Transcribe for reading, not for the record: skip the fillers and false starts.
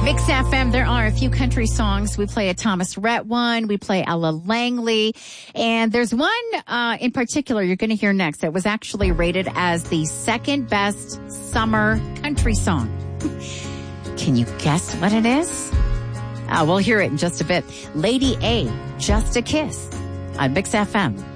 Mix FM, there are a few country songs. We play a Thomas Rhett one. We play Ella Langley. And there's one in particular you're going to hear next that was actually rated as the second best summer country song. Can you guess what it is? We'll hear it in just a bit. Lady A, Just a Kiss on Mix FM.